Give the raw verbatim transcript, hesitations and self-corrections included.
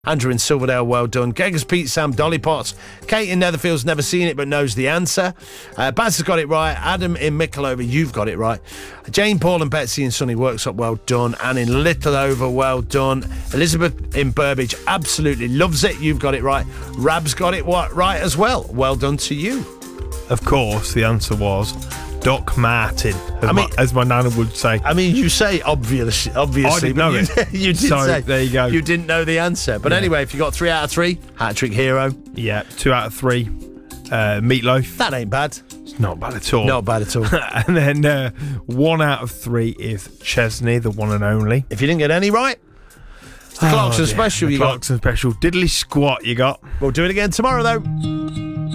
Andrew in Silverdale, well done. Geggers, Pete, Sam, Dolly Potts. Kate in Netherfield's never seen it but knows the answer. Uh, Baz has got it right. Adam in Mickleover, you've got it right. Jane, Paul and Betsy in Sunny Worksop, well done. Anne in Littleover, well done. Elizabeth in Burbage absolutely loves it. You've got it right. Rab's got it right as well. Well done to you. Of course, the answer was Doc Martin, as, I mean, my, as my nana would say. I mean, you say obvious, obviously. I didn't know you, it. You did so, say. there you go. You didn't know the answer. But yeah. anyway, if you got three out of three, hat-trick hero. Yeah, two out of three. Uh, Meatloaf. That ain't bad. It's not bad at all. Not bad at all. And then uh, one out of three is Chesney, the one and only. If you didn't get any right, it's the oh, Clarkson dear. special the you Clarkson got. special. Diddly squat you got. We'll do it again tomorrow, though.